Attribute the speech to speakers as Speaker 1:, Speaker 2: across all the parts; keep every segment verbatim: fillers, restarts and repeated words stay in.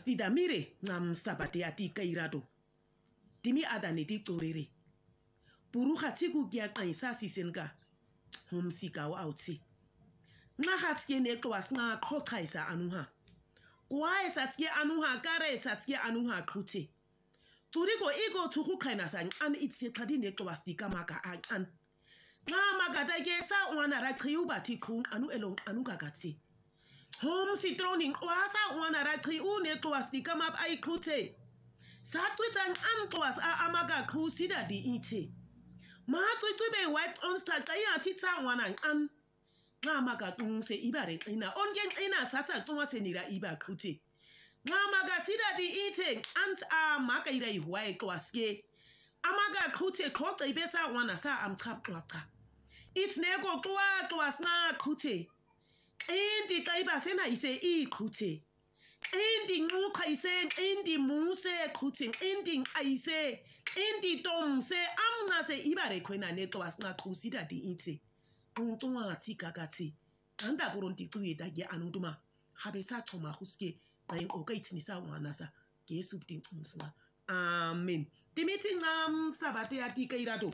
Speaker 1: stida mire ngam sabate ati kairado dimi adane di torere puru khatiku kia kaisa sisenka hom sikaw outsi nga khatske ne kwas nga khothaisa anuha kwa esatske anuha kare esatske anuha khute turiko ego tuku kaina san an itse kadine kwas dikamaka an nga magata ke sa wana ra khiyuba ti khun anu elong anu kakatsi hom citroning kwasa wana ra khiu ne kwas dikamap ai khute sa twitan an kwas a amaga khusida di ite ma twibe white on star kaya titsa wana an nga maga se ibare ina ongen ina sata tuma senira iba khute nga maga sida di ite ant a maga ira ihwae kwaske amaga khute khota ibesa wana sa am khap kwaka it's nego kwa kwas na khute indi kaiba sena ise I khute indi nguka ise indi muse khute indi aise indi tom se amna se ibare kwena ne kwas na khusida di ite untunga tikakati anda kuronti kuida ge anuduma habesa choma huske ngain okaitni sa wana sa Yesu tin tsumsna amen timiti ngam sabate ati kairato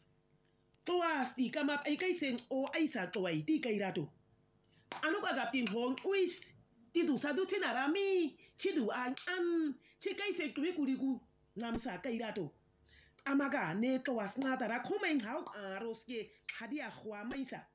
Speaker 1: toasti kama ai kaisen o aisa toai ti kairato anuka gaptin hong uis tidu sadu tinarami tidu an an ti kaisen kuriku ngam sa kairato amaga ne toas nadara komen hau aroske hadia khwa maisa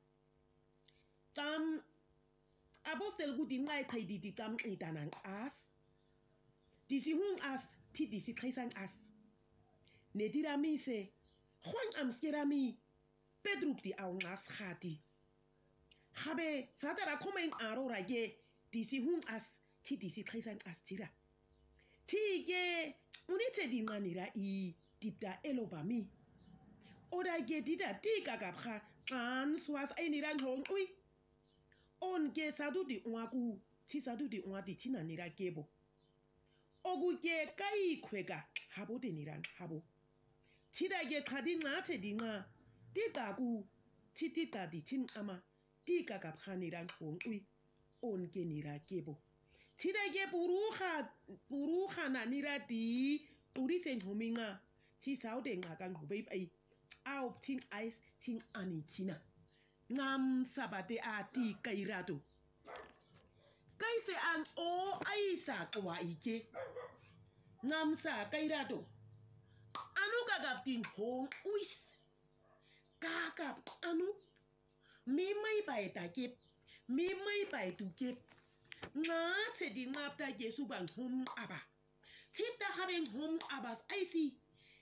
Speaker 1: tam abostel gudi ngai khaidi di tam itanang as disi hung as ti disi khaisan as ne dirami se khwan am skerami pedruk di au ngas khati khabe sadara komen aro rage disi hung as ti disi khaisan as tira ti ge unite di manira I dipda elobami oda ge dida tika kapha an swas ainiran hong ui on ge sadu di waku ti sadu di wadi tina nira gebo ogu ge kai kwega habo de niran habo tida ge khadi ngate di nga tika ku ti tika di tin ama tika kapha niran hong ui on ge nira gebo tida ge buruha buruha na nira di urisen hominga ti saude ngakan hubei ai au ting ice ting anitina ngam sabate ati kairato kaise an o aisa kwa ike ngam sa kairato anu gagaptin hong uis kakap anu mi mai bai ta kep mi mai bai tu kep nga te di ngapta Yesu bang hom aba tipta haben hom abas aisi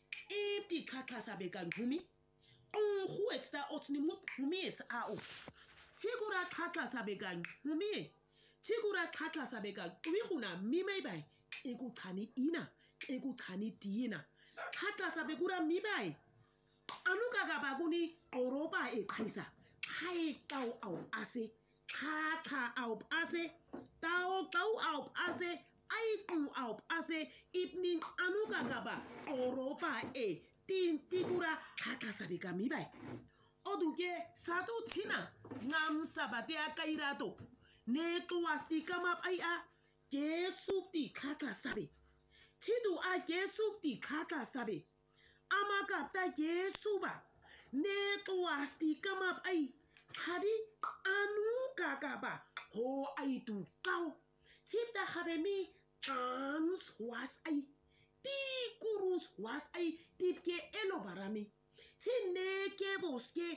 Speaker 1: if di kaka sabe kan humi on hu extra otni mut humi es a o tigura kaka sabe kan humi tigura kaka sabe kan wi huna mi mai bai egu tani ina egu tani dina kaka sabe gura mi bai anu kaga baguni oroba e kaisa hai tau au ase kaka au ase tau tau au ase ai ku au ase ipnin anu gagaba oroba e tin tigura kaka sabika mi bai oduge satu tina ngam sabate akairato ne tuasti kama ai a Yesu ti kaka sabe tidu a Yesu ti kaka sabe amaka ta Yesu ba ne tuasti kama ai hadi anu gagaba ho ai tu kau sipta habemi ans was ai ti kurus was ai tipke elobarami ti neke boske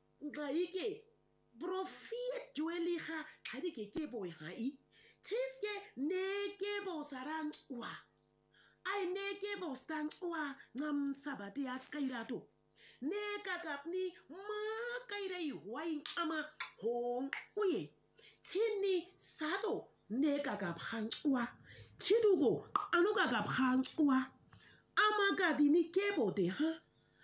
Speaker 1: ngaike profit jueliha hadi ke ke boy hai tiske neke bosarang wa ai neke bostan wa ngam sabati akairato ne kakapni ma kairei wai ama hong uye tini sado ne kakap hang wa tidugo anu kakap hang wa amaga dini kebo de ha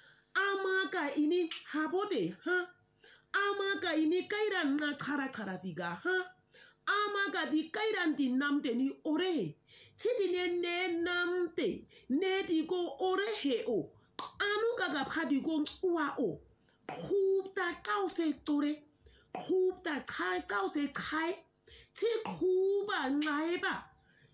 Speaker 1: amaga ini habode ha amaga ini kairan na kara kara siga ha amaga di kairan di namte ni ore tidi ne ne namte ne di go ore o anu kakap hadi go wa o khubta kause tore khubta khai kause khai ti khuba ngai ba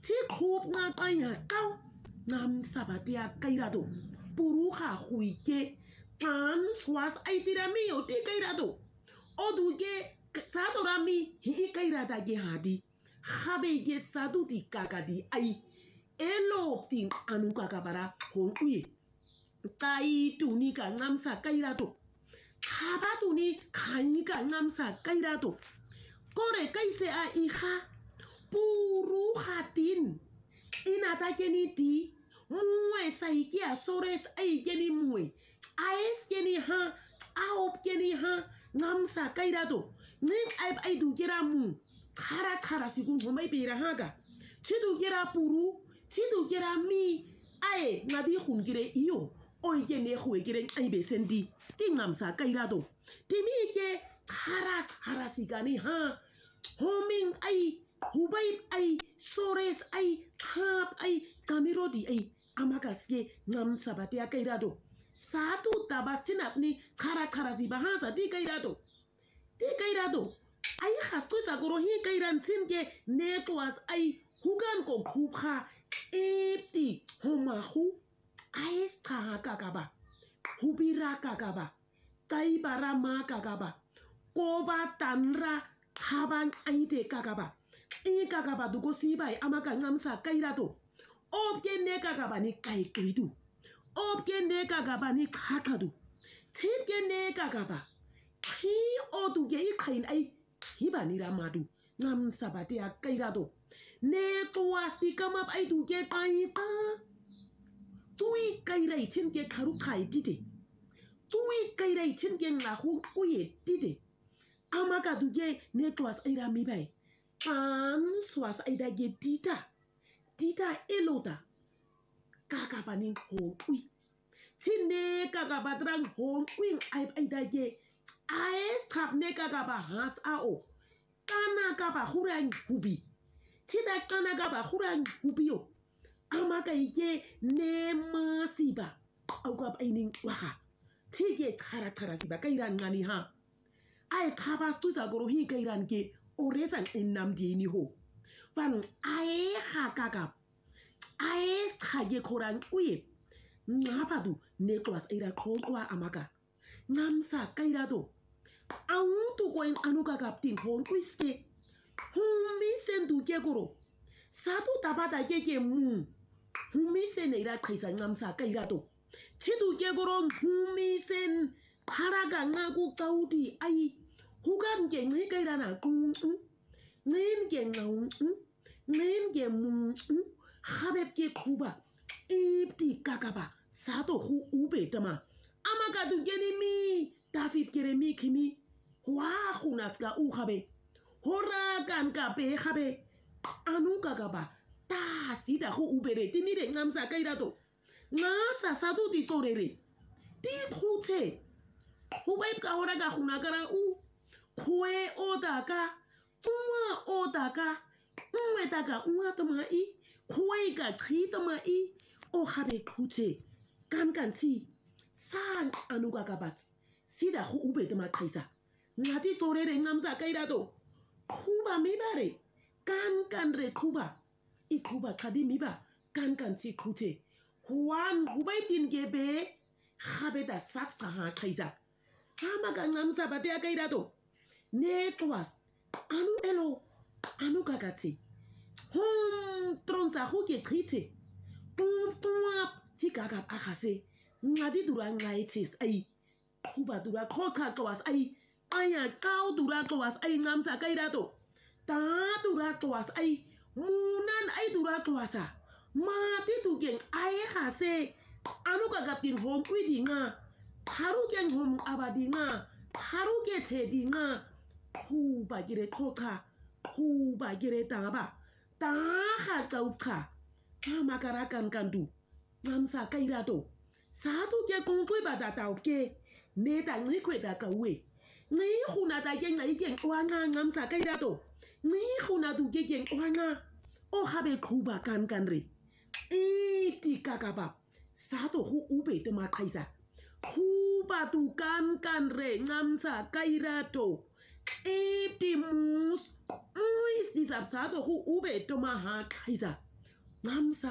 Speaker 1: ที่ครูบงาไปหาเก้างามสาบเตียไกราโดปูรุขาหุยเกกันสวาสไอติรามีโอติไกราโดโอดูเกซาโดรามีฮิไกราดาเกหาดีข้าเบเกซาดูติกากาดีไอเอโลบติงอนุกากาบาราหงอุยไกตูนี่กางามสาไกราโดข้าบาตูนี่ขันกางามสาไกราโดก็เรไกเซอาอีค่ะปูรุขาตินอินาตาเกนิดีมวยใส่เกียโซเรสไอเกนิมวยไอเอสเกนิฮะอาอบเกนิฮะงามสาไกราโดนึกไอไอดูเกรามูคาราคาราสิกุนผมไม่ปีระฮะกะที่ดูเกราปูรุที่ดูเกรามีไอนาดีขุนเกเรอีโอโอยเกเนขุยเกเรไอเบเซนดีที่งามสาไกราโดที่มีเกคาราคาราสิกานิฮะโฮมิงไอฮูบายไอโซเรสไอคาบไอกามิโรดีไออามากัสเกงามสาบเตียไกราโดสาธุตาบาสินับนี่คาราคาราสิบาฮาสติไกราโดติไกราโดไอฮัสกุสากโรฮิไกรันซินเกเนตวัสไอฮูกันโกคูคาเอติโฮมาฮูไอสทาฮากากาบาฮูบิรากากาบาไกบารามากากาบาโกวาตันราคาบังไอเตกากาบาอีกากาบาดูโกซีบายอามากังามสาไกราโดโอบเกเนกากาบานี่ไกกรีดูโอบเกเนกากาบานี่คาคาดูทิดเกเนกากาบาฮีโอดูเกอีไข่ไอฮิบานิรามาดูงามสาบาเตียไกราโดเนตัวสติกามาไอดูเกไกตาตุยไกไรเช่นเกคารุไข่ดิเดตุยไกไรเช่นเกงาฮูอุยดิเดอามากาดูเกเนตัวสไอรามีไปกันสวาสไอดาเกดิตาดิตาเอโลดากากาบานิงโฮอุยที่เนกากาบาตรังโฮอุยไอไอดาเกไอสทับเนกากาบาฮัสอาโอกานากาบาฮูรังฮูบีที่ได้กานากาบาฮูรังฮูบิโออามากาเกเนมาสิบาเอากับไอนิงวะค่ะที่เกคาราคาราสิบาไกรันงานิฮะไอคาบาสตุสากโรฮิไกรันเกโอเรสันเอ็นนำดีนี่โหฟังไอฮากากาบไอสทาเกโครังอุยงาปาดูเนกลัสไอราโคกว่าอามากางามสาไกราโดเอาตุกวนอนุกากาบติงโฮนอุยสเตฮุมิเซนดูเกโกโรซาตุตาบาตาเกเกมูฮุมิเซนไอราไคสังงามสาไกราโดที่ดูเกโกโรฮุมิเซนคารากางากูเกาดีไอฮูกันเก่งให้ไกรานากุงเงินเก่งเงาเงินเก่งมุงข้าแบบเก่งคูบะอีปติกากาบะสาโตคูอูเบตมาอามากาดูเกนิมีตาฟิบเกเรมีคิมีหัวคูนัสกาอูข้าเบฮอรากันกาเปข้าเบอนุกากาบะตาสีดาคูอูเบเรติมีเรงามสาไกราโตงาสาสาตุติโตเรเรติทูเทฮูเบบกาฮอรากาคูนาการาอูคุยโอดากาอุมาโอดากาอุเมดากาอุมาตมาอีคุยกาทีตมาอีโอคาเบคูเจกันกันซีสร้างอนุกากาบัตสีดาคูอุเบตมาไคซางาที่โจเรเรงามสาไกราโตคูบามิบาเรกันกันเรคูบาอีคูบาคาดิมิบากันกันซีคูเจฮวนฮูไบตินเกเบคาเบตาซักสหาไคซาฮามากางามสาบาเตียไกราโตเนตวัสอนุเอโลอนุกากาเซฮุมตรอนซาฮูเกคริเซตุมตุมที่กากาอาคาเซงาดิดูรางไงเซสไอคูบาดูราโคคากวัสไอไอยาเก้าดูรากวัสไองามสาไกราโตตาดูรากวัสไอมูนันไอดูรากวัสอะมาที่ตูเก่งไอคาเซอนุกากาตินโฮมกุยดิงาทารุเก่งโฮมอาบาดิงาทารุเกเทดิงาคูบากิเรโคคาคูบากิเรตาบะตาขาเกาค่ะถ้ามาการากันกันดูงามสาไกราโตสาธุเกกงกุยบาดาตาโอเคเนตังนี่คุยตากาเวนี่คุณอาตาเก่งไหนเก่งว่างางามสาไกราโตนี่คุณอาดูเก่งว่างาโอคาเบคูบากันกันเรอีติกากาบะสาธุคูอุเบตมาไคซาคูบาตูกันกันเรงามสาไกราโตเอติมูสอุยสดิสับสาตัวคูอุเบตมาหาไคซา Ngamsa